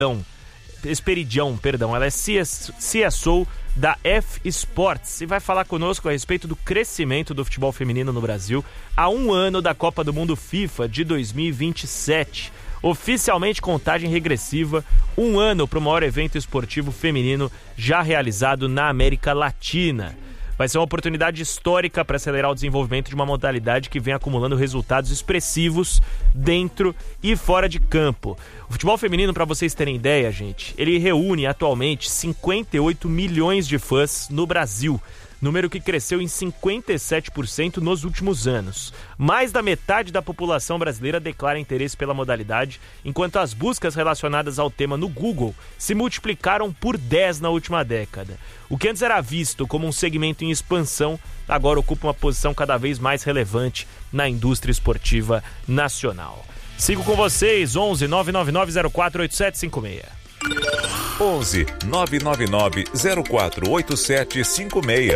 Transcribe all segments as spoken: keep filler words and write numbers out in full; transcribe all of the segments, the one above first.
Esperidião, perdão, ela é C S O da F Sports e vai falar conosco a respeito do crescimento do futebol feminino no Brasil a um ano da Copa do Mundo FIFA de dois mil e vinte e sete. Oficialmente contagem regressiva, um ano para o maior evento esportivo feminino já realizado na América Latina. Vai ser uma oportunidade histórica para acelerar o desenvolvimento de uma modalidade que vem acumulando resultados expressivos dentro e fora de campo. O futebol feminino, para vocês terem ideia, gente, ele reúne atualmente cinquenta e oito milhões de fãs no Brasil, número que cresceu em cinquenta e sete por cento nos últimos anos. Mais da metade da população brasileira declara interesse pela modalidade, enquanto as buscas relacionadas ao tema no Google se multiplicaram por dez na última década. O que antes era visto como um segmento em expansão, agora ocupa uma posição cada vez mais relevante na indústria esportiva nacional. Sigo com vocês, onze nove nove nove zero quatro oito sete cinco seis. onze nove nove nove zero quatro oito sete cinco seis.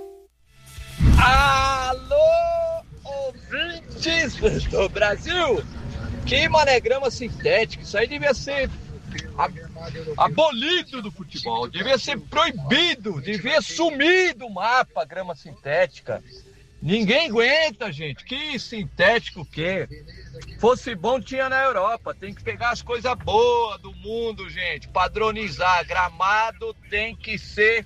Alô, ouvintes do Brasil! Que manegrama sintético, isso aí devia ser abolido do futebol, devia ser proibido, devia sumir do mapa grama sintética. Ninguém aguenta, gente, que sintético que fosse bom tinha na Europa, tem que pegar as coisas boas do mundo, gente, padronizar, gramado tem que ser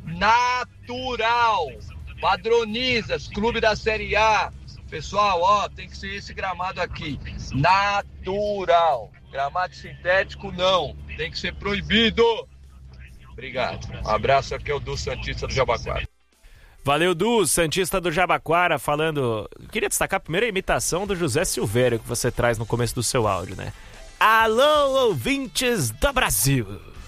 natural, padroniza, clube da Série A, pessoal, ó, tem que ser esse gramado aqui, natural, gramado sintético não, tem que ser proibido. Obrigado, um abraço, aqui é o Du Santista do Jabaquara. Valeu, Du, Santista do Jabaquara, falando... Eu queria destacar a primeira imitação do José Silvério que você traz no começo do seu áudio, né? Alô, ouvintes do Brasil!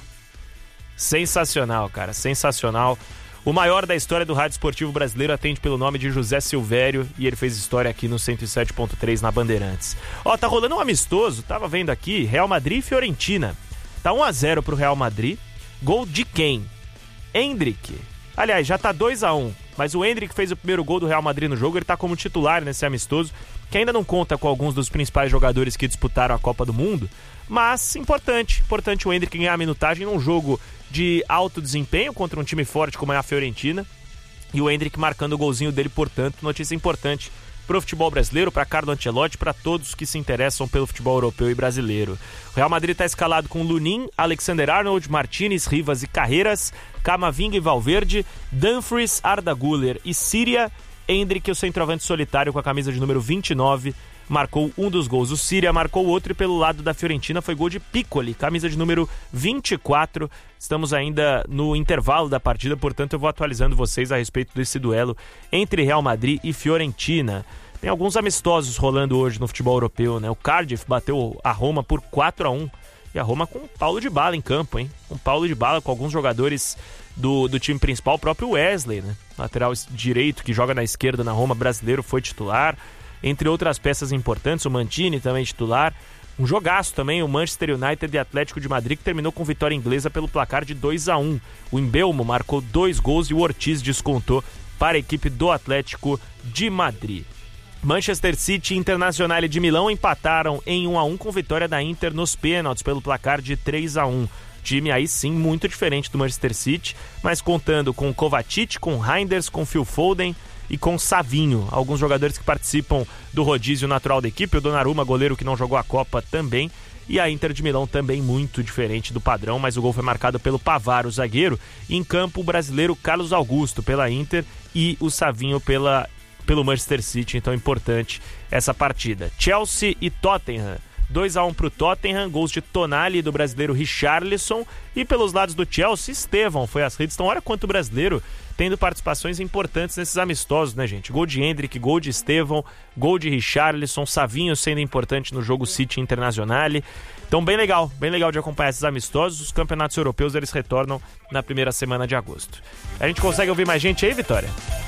Sensacional, cara, sensacional. O maior da história do rádio esportivo brasileiro atende pelo nome de José Silvério e ele fez história aqui no cento e sete ponto três na Bandeirantes. Ó, tá rolando um amistoso, tava vendo aqui, Real Madrid e Fiorentina. Tá um a zero pro Real Madrid, gol de quem? Endrick. Aliás, já tá dois a um, mas o Endrick fez o primeiro gol do Real Madrid no jogo, ele tá como titular nesse amistoso, que ainda não conta com alguns dos principais jogadores que disputaram a Copa do Mundo, mas importante, importante o Endrick ganhar a minutagem num jogo de alto desempenho contra um time forte como é a Fiorentina, e o Endrick marcando o golzinho dele, portanto, notícia importante pro futebol brasileiro, para Carlo Ancelotti, para todos que se interessam pelo futebol europeu e brasileiro. O Real Madrid está escalado com Lunin, Alexander-Arnold, Martínez, Rivas e Carreras, Camavinga e Valverde, Dumfries, Arda Güler e Síria. Endrick, o centroavante solitário com a camisa de número vinte e nove, marcou um dos gols. O Síria marcou o outro e pelo lado da Fiorentina foi gol de Piccoli, camisa de número vinte e quatro. Estamos ainda no intervalo da partida, portanto eu vou atualizando vocês a respeito desse duelo entre Real Madrid e Fiorentina. Tem alguns amistosos rolando hoje no futebol europeu, né? O Cardiff bateu a Roma por quatro a um e a Roma com Paulo Dybala em campo, hein? Com Paulo Dybala, com alguns jogadores do, do time principal, o próprio Wesley, né? Lateral direito que joga na esquerda na Roma, brasileiro, foi titular. Entre outras peças importantes, o Mantini também titular. Um jogaço também, o Manchester United e Atlético de Madrid, que terminou com vitória inglesa pelo placar de dois a um. O Embelmo marcou dois gols e o Ortiz descontou para a equipe do Atlético de Madrid. Manchester City e Internazionale de Milão empataram em um a um com vitória da Inter nos pênaltis pelo placar de três a um. Time aí sim muito diferente do Manchester City, mas contando com Kovacic, com Reinders, com Phil Foden e com Savinho, alguns jogadores que participam do rodízio natural da equipe. O Donnarumma, goleiro que não jogou a Copa, também. E a Inter de Milão também muito diferente do padrão, mas o gol foi marcado pelo Pavaro, zagueiro. E em campo o brasileiro Carlos Augusto pela Inter e o Savinho pela, pelo Manchester City. Então importante essa partida. Chelsea e Tottenham. dois a um para o Tottenham, gols de Tonali do brasileiro Richarlison. E pelos lados do Chelsea, Estevão foi às redes. Então olha quanto brasileiro tendo participações importantes nesses amistosos, né, gente? Gol de Endrick, gol de Estevão, gol de Richarlison, Savinho sendo importante no jogo City Internazionale. Então bem legal, bem legal de acompanhar esses amistosos. Os campeonatos europeus, eles retornam na primeira semana de agosto. A gente consegue ouvir mais gente aí, Vitória?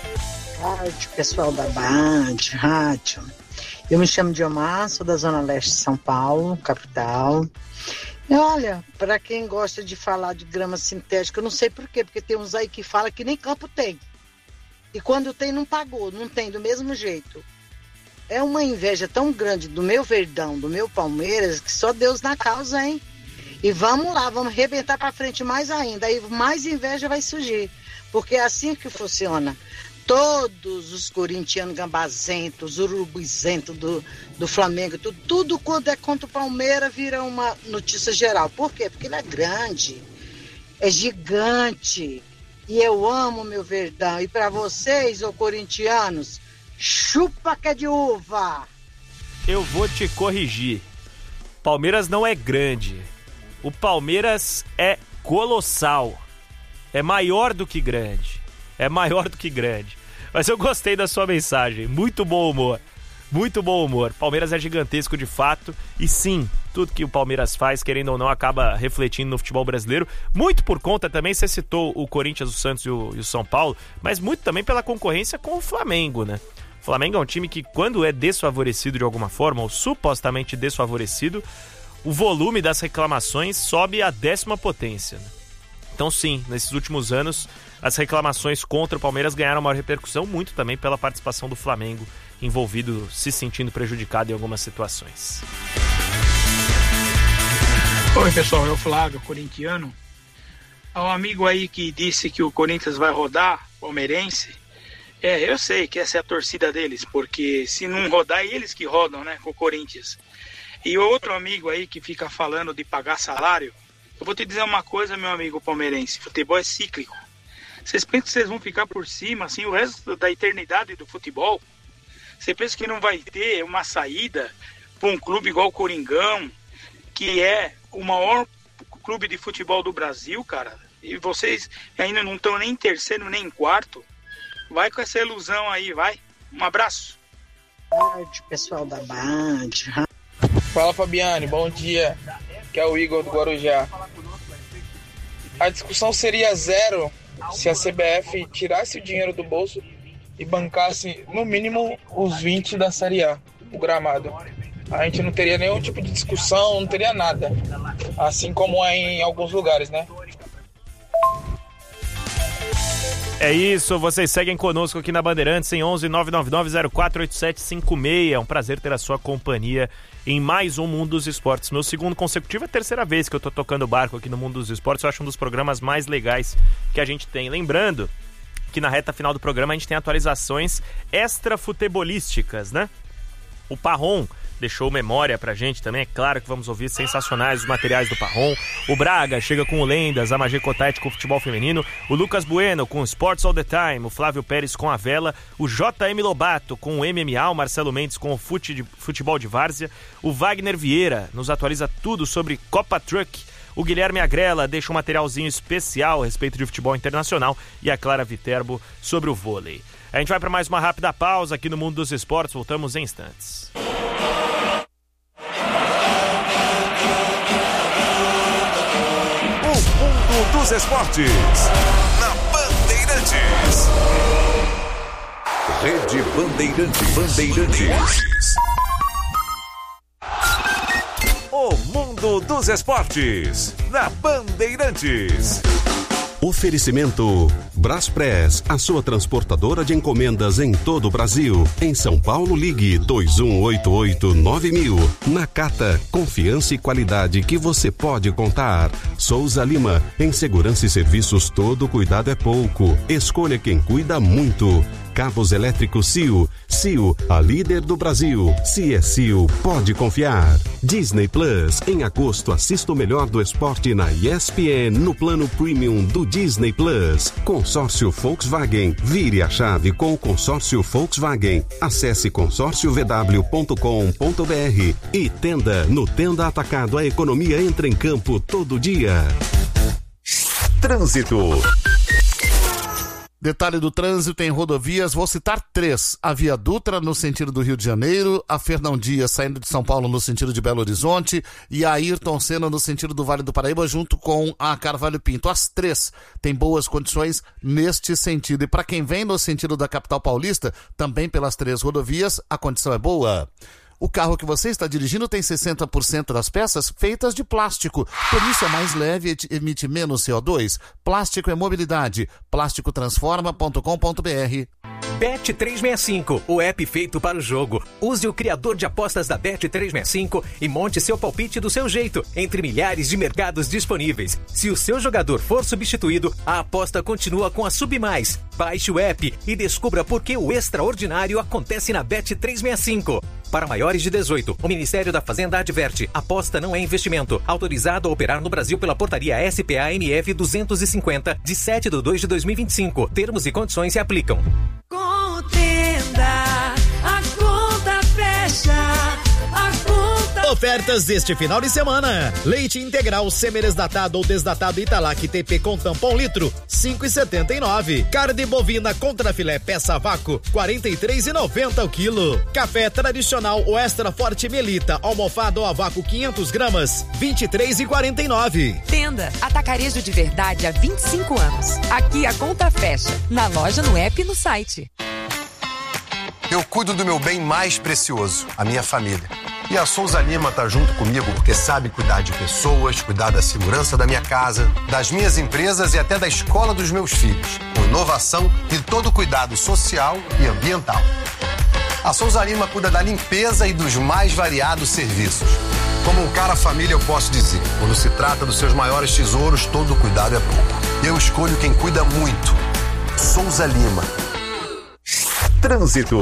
Rádio, pessoal da Band, rádio. Eu me chamo Diomar, sou da Zona Leste de São Paulo, capital. E olha, para quem gosta de falar de grama sintética, eu não sei por quê, porque tem uns aí que falam que nem campo tem. E quando tem, não pagou, não tem do mesmo jeito. É uma inveja tão grande do meu Verdão, do meu Palmeiras, que só Deus na causa, hein? E vamos lá, vamos arrebentar para frente mais ainda. Aí mais inveja vai surgir. Porque é assim que funciona. Todos os corintianos gambazentos, urubuzentos do, do Flamengo, tudo, tudo quando é contra o Palmeiras vira uma notícia geral. Por quê? Porque ele é grande, é gigante. E eu amo meu Verdão. E para vocês, ô corintianos, chupa que é de uva. Eu vou te corrigir. Palmeiras não é grande. O Palmeiras é colossal. É maior do que grande. É maior do que grande. Mas eu gostei da sua mensagem. Muito bom humor. Muito bom humor. Palmeiras é gigantesco de fato. E sim, tudo que o Palmeiras faz, querendo ou não, acaba refletindo no futebol brasileiro. Muito por conta também, você citou o Corinthians, o Santos e o, e o São Paulo, mas muito também pela concorrência com o Flamengo, né? O Flamengo é um time que, quando é desfavorecido de alguma forma, ou supostamente desfavorecido, o volume das reclamações sobe à décima potência, né? Então sim, nesses últimos anos, as reclamações contra o Palmeiras ganharam maior repercussão, muito também pela participação do Flamengo envolvido, se sentindo prejudicado em algumas situações. Oi pessoal, é o Flávio, corintiano. Ao amigo aí que disse que o Corinthians vai rodar, palmeirense, é, eu sei que essa é a torcida deles, porque se não rodar, é eles que rodam, né, com o Corinthians. E outro amigo aí que fica falando de pagar salário, eu vou te dizer uma coisa, meu amigo palmeirense, futebol é cíclico. Vocês pensam que vocês vão ficar por cima, assim, o resto da eternidade do futebol? Você pensa que não vai ter uma saída para um clube igual o Coringão, que é o maior clube de futebol do Brasil, cara? E vocês ainda não estão nem em terceiro, nem em quarto? Vai com essa ilusão aí, vai. Um abraço. Boa tarde, pessoal da Band. Fala, Fabiane, bom dia. Que é o Igor do Guarujá. A discussão seria zero se a C B F tirasse o dinheiro do bolso e bancasse no mínimo os vinte da Série A, o gramado. A gente não teria nenhum tipo de discussão, não teria nada. Assim como é em alguns lugares, né? É isso, vocês seguem conosco aqui na Bandeirantes em onze nove nove nove zero quatro oito sete cinco seis. É um prazer ter a sua companhia em mais um Mundo dos Esportes. Meu segundo consecutivo, é a terceira vez que eu tô tocando barco aqui no Mundo dos Esportes. Eu acho um dos programas mais legais que a gente tem. Lembrando que na reta final do programa a gente tem atualizações extra-futebolísticas, né? O Parron deixou memória pra gente também, é claro que vamos ouvir sensacionais os materiais do Parron. O Braga chega com o Lendas, a Magé Cotete com o futebol feminino, o Lucas Bueno com o Sports All The Time, o Flávio Pérez com a Vela, o J M Lobato com o M M A, o Marcelo Mendes com o fute de, futebol de várzea, o Wagner Vieira nos atualiza tudo sobre Copa Truck, o Guilherme Agrela deixa um materialzinho especial a respeito de futebol internacional e a Clara Viterbo sobre o vôlei. A gente vai para mais uma rápida pausa aqui no Mundo dos Esportes, voltamos em instantes. Mundo dos Esportes, na Bandeirantes. Rede Bandeirantes. Bandeirantes. O Mundo dos Esportes, na Bandeirantes. Oferecimento Braspress, a sua transportadora de encomendas em todo o Brasil. Em São Paulo, ligue dois um oito oito nove mil. Nakata, confiança e qualidade que você pode contar. Souza Lima, em segurança e serviços todo cuidado é pouco. Escolha quem cuida muito. Cabos elétricos C I O. C I O, a líder do Brasil. Se é C I O, pode confiar. Disney Plus. Em agosto, assista o melhor do esporte na E S P N no plano premium do Disney Plus. Consórcio Volkswagen. Vire a chave com o consórcio Volkswagen. Acesse consórcio v w ponto com ponto b r. E Tenda. No Tenda Atacado, a economia entra em campo todo dia. Trânsito. Detalhe do trânsito em rodovias, vou citar três. A Via Dutra no sentido do Rio de Janeiro, a Fernão Dias saindo de São Paulo no sentido de Belo Horizonte e a Ayrton Senna no sentido do Vale do Paraíba junto com a Carvalho Pinto. As três têm boas condições neste sentido. E para quem vem no sentido da capital paulista, também pelas três rodovias, a condição é boa. O carro que você está dirigindo tem sessenta por cento das peças feitas de plástico. Por isso é mais leve e emite menos C O dois. Plástico é mobilidade. plástico transforma ponto com ponto b r. Bet trezentos e sessenta e cinco, o app feito para o jogo. Use o criador de apostas da Bet trezentos e sessenta e cinco e monte seu palpite do seu jeito, entre milhares de mercados disponíveis. Se o seu jogador for substituído, a aposta continua com a Submais. Baixe o app e descubra por que o extraordinário acontece na Bet trezentos e sessenta e cinco. Para maiores de dezoito, o Ministério da Fazenda adverte: aposta não é investimento. Autorizado a operar no Brasil pela portaria S P A M F duzentos e cinquenta, de sete de dois de dois mil e vinte e cinco. Termos e condições se aplicam. Contenda, a conta fecha, a conta... Ofertas deste final de semana: leite integral semi-desnatado ou desnatado Italac T P com tampão litro, cinco reais e setenta e nove centavos. Carne bovina contra filé peça a vácuo, quarenta e três reais e noventa centavos o quilo. Café tradicional ou extra forte Melita, almofado ou a vácuo quinhentas gramas, vinte e três reais e quarenta e nove centavos. Tenda Atacarejo de Verdade há vinte e cinco anos. Aqui a conta fecha, na loja, no app e no site. Eu cuido do meu bem mais precioso, a minha família. E a Souza Lima tá junto comigo porque sabe cuidar de pessoas, cuidar da segurança da minha casa, das minhas empresas e até da escola dos meus filhos, com inovação e todo cuidado social e ambiental. A Souza Lima cuida da limpeza e dos mais variados serviços. Como um cara família, eu posso dizer, quando se trata dos seus maiores tesouros, todo cuidado é pouco. Eu escolho quem cuida muito. Souza Lima. Trânsito.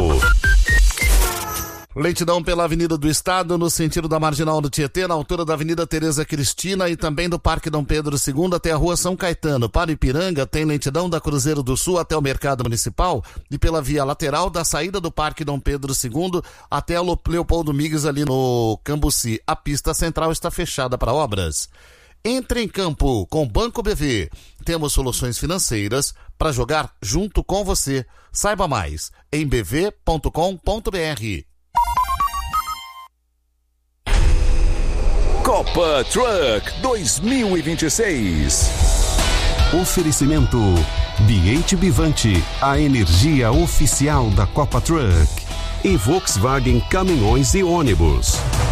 Lentidão pela Avenida do Estado, no sentido da Marginal do Tietê, na altura da Avenida Tereza Cristina e também do Parque Dom Pedro segundo até a Rua São Caetano. Para Ipiranga, tem lentidão da Cruzeiro do Sul até o Mercado Municipal e pela via lateral da saída do Parque Dom Pedro segundo até o Leopoldo Migues ali no Cambuci. A pista central está fechada para obras. Entre em campo com Banco B V. Temos soluções financeiras para jogar junto com você. Saiba mais em b v ponto com ponto b r. Copa Truck dois mil e vinte e seis. Oferecimento B H Bivante, a energia oficial da Copa Truck. E Volkswagen Caminhões e Ônibus.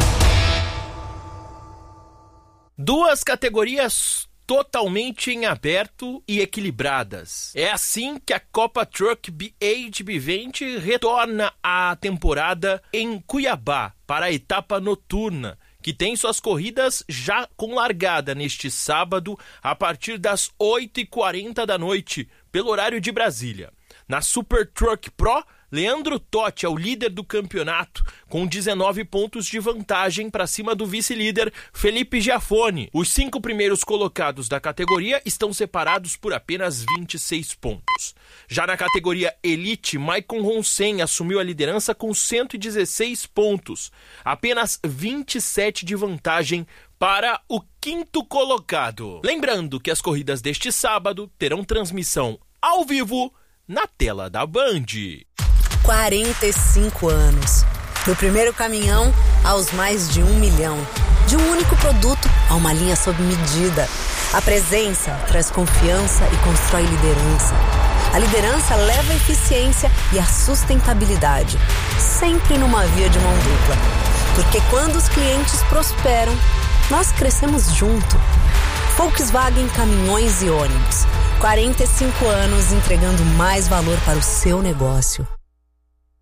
Duas categorias totalmente em aberto e equilibradas. É assim que a Copa Truck B H Bivante retorna à temporada em Cuiabá para a etapa noturna, que tem suas corridas já com largada neste sábado a partir das oito e quarenta da noite, pelo horário de Brasília. Na Super Truck Pro, Leandro Totti é o líder do campeonato, com dezenove pontos de vantagem para cima do vice-líder Felipe Giafone. Os cinco primeiros colocados da categoria estão separados por apenas vinte e seis pontos. Já na categoria Elite, Maicon Ronsen assumiu a liderança com cento e dezesseis pontos, apenas vinte e sete de vantagem para o quinto colocado. Lembrando que as corridas deste sábado terão transmissão ao vivo na tela da Band. quarenta e cinco anos. Do primeiro caminhão aos mais de um milhão. De um único produto a uma linha sob medida. A presença traz confiança e constrói liderança. A liderança leva a eficiência e a sustentabilidade. Sempre numa via de mão dupla. Porque quando os clientes prosperam, nós crescemos junto. Volkswagen Caminhões e Ônibus. quarenta e cinco anos entregando mais valor para o seu negócio.